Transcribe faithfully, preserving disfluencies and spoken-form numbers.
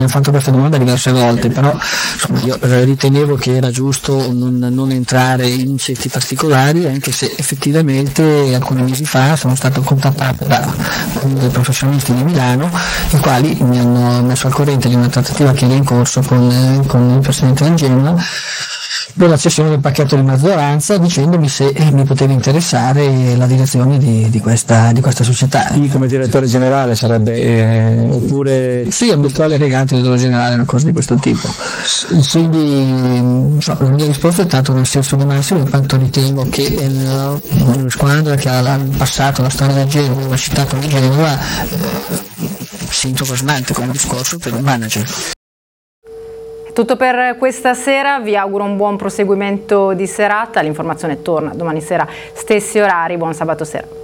Mi ha fatto questa domanda diverse volte, però insomma, io ritenevo che era giusto non, non entrare in certi particolari, anche se effettivamente alcuni mesi fa sono stato contattato da dei professionisti di Milano, i quali mi hanno messo al corrente di una trattativa che era in corso con, con il presidente del Genoa per la cessione del pacchetto di maggioranza, dicendomi se eh, mi poteva interessare la direzione di, di, questa, di questa società. Sì, come direttore generale sarebbe, eh, oppure sì, ambientale legante direttore generale, una cosa di questo tipo. Quindi so, la mia risposta è stata nel senso di massimo, in quanto ritengo che una squadra che ha passato la storia del Genoa, ha citato il Genoa, eh, si entusiasmante come discorso per il manager. Tutto per questa sera, vi auguro un buon proseguimento di serata, l'informazione torna domani sera, stessi orari, buon sabato sera.